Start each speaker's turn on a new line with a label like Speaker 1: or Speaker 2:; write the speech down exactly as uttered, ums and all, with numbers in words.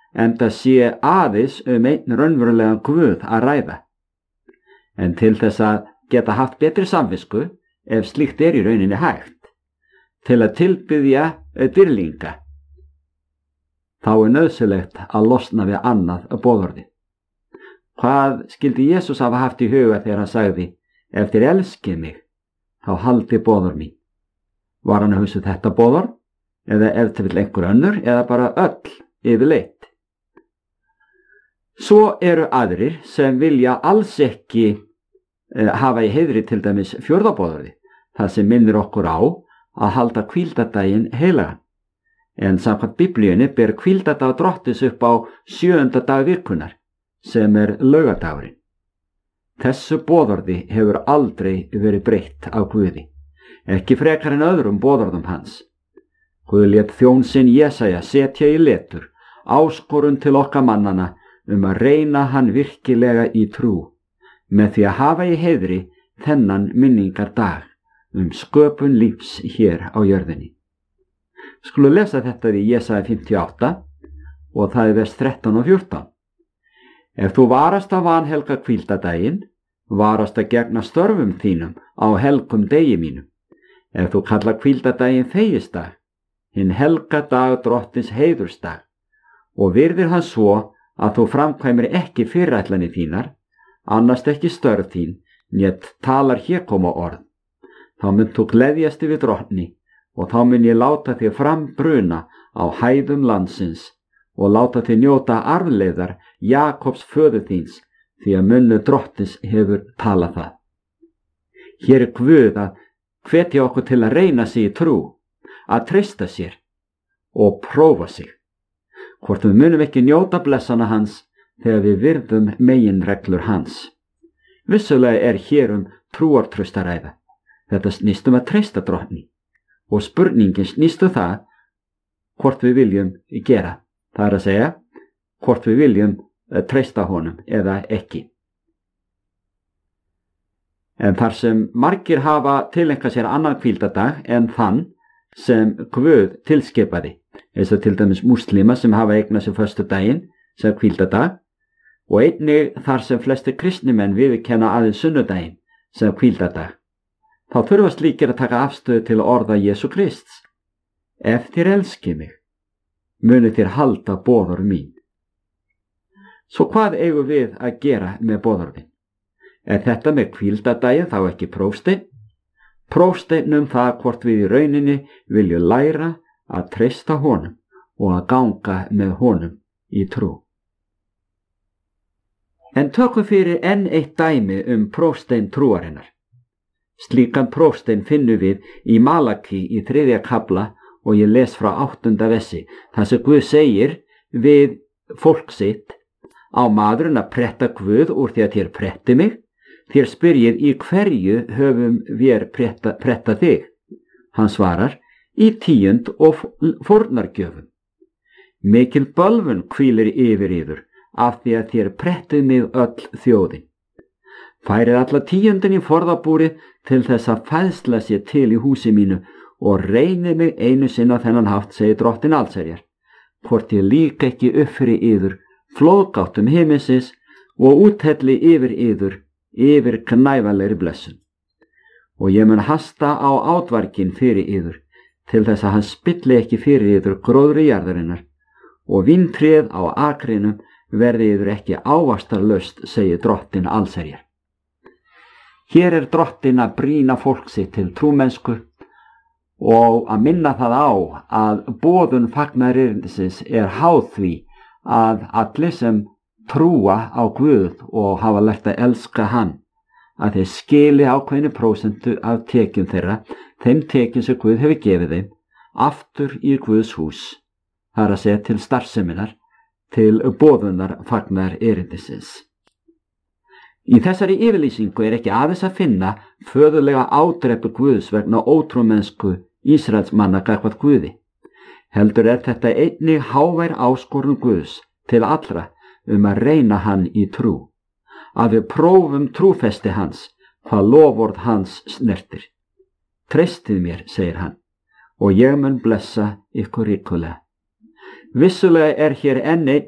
Speaker 1: enda sé aðeins um einn raunverulegan Guð að ræða. En til þess að geta haft betri samvisku, ef slíkt er í rauninni hægt, til að tilbiðja dýrlinga, þá er nauðsynlegt að losna við annað boðorði. Hvað skildi Jesús hafa haft í huga þegar hann sagði, ef þér elskið mig, þá haldi boðorð mín? Var hann að hugsa þetta boðorð, eða ef til vill einhver önnur, eða bara öll yfirleitt? Svo eru aðrir sem vilja alls ekki eh, hafa í heiðri til dæmis fjórða boðorði, það sem minnir okkur á að halda hvíldardaginn heilagan. En samkvæmt Biblíunni ber hvíldardag Drottins upp á sjöunda dag vikunnar, sem er laugardagurinn. Þessu boðorði hefur aldrei verið breytt af Guði, ekki frekar en öðrum boðorðum hans. Guð lét þjón sinn Jesaja setja í letur áskorun til okkar mannana um að reyna hann virkilega í trú, með því að hafa í heiðri þennan minningardag um sköpun lífs hér á jörðinni. Skulum lesa þetta í Jesaja fimmtíu og átta og það er vers þrettán og fjórtán. Ef þú varast að vanhelga hvíldardaginn, varast að gegna störfum þínum á helgum degi mínum. Ef þú kalla hvíldardaginn þegisdag, hinn helga dag Drottins heiðursdag, og virðir hann svo að þú framkvæmir ekki fyrirætlanir þínar, annast ekki störf þín, nét talar hégóma orð, þá mun þú gleðjast yfir Drottni, og þá mun ég láta þig frambruna á hæðum landsins og láta þig njóta arfleiðar Jakobs föður þíns, því að munnu Drottins hefur talað það. Hér er Guð að hvetja okkur til að reyna sig í trú, að treysta sér og prófa sig, hvort við munum ekki njóta blessana hans þegar við virðum meginreglur hans. Vissulega er hér um trúartraustaræða. Þetta snýst um að treysta Drottni, og spurningin snýst um það hvort við viljum gera, það er að segja hvort við viljum treysta honum eða ekki. En þar sem margir hafa tileinkað sér annan hvíldardag en þann sem Guð tilskipaði, eins og til dæmis múslima sem hafa eignað sér föstudaginn sem hvíldardag, og einnig þar sem flestir kristnimenn viðurkenna aðeins sunnudaginn sem hvíldardag, þá þurfa slíkir að taka afstöðu til orða Jesú Krists. Ef þér elskið mig, munu þér halda boðorð mín. Svo hvað eigum við að gera með boðorðin? Er þetta með hvíldardaginn þá ekki prófsteinn? Prófsteinn um það hvort við í rauninni viljum læra að treysta honum og að ganga með honum í trú. En tökum fyrir enn eitt dæmi um prófsteinn trúarinnar. Slíkan prófsteinn finnum við í Malaki í þriðja kafla og ég les frá áttunda versi, þar sem Guð segir við fólk sitt: á maðurinn að pretta Guð úr því að þér pretti mig? Þér spyrjið, í hverju höfum við pretta, pretta þig? Hann svarar, í tíund og fórnargjöfum. Mikil bölvun hvílir yfir yður, af því að þér prettið mig öll þjóðin. Færið alla tíundin í forðabúrið til þess að fæðsla sér til í húsi mínu og reynið mig einu sinna á þennan hátt, segir Drottinn allsherjar, hvort ég líka ekki upp fyrir yður flóðgáttum himinsins og úthelli yfir yður yfir knæfanlegri blessun. Og ég mun hasta á átvarginn fyrir yður, til þess að hann spilli ekki fyrir yður gróðri jarðarinnar, og víntrið á akrinum verði yður ekki ávaxtarlaust, segir Drottinn allsherjar. Hér er Drottinn að brýna fólk sitt til trúmennsku og að minna það á að boðun fagnaðarerindisins er háð því að allir sem trúa á Guð og hafa lært að elska hann, að þeir skili ákveðinu prósentu af tekjum þeirra, þeim tekjum sem Guð hefur gefið þeim, aftur í Guðs hús, það er að segja til starfseminar, til boðunar fagnaðarerindisins. Í þessari yfirlýsingu er ekki aðeins að finna föðurlega ádrepu Guðs vegna ótrúmennsku Ísraels manna gagnvart Guði. Heldur er þetta einnig hávær áskorun Guðs til allra um að reyna hann í trú, að við prófum trúfesti hans, hvað loforð hans snertir. Treystið mér, segir hann, og ég mun blessa ykkur ríkulega. Vissulega er hér enn einn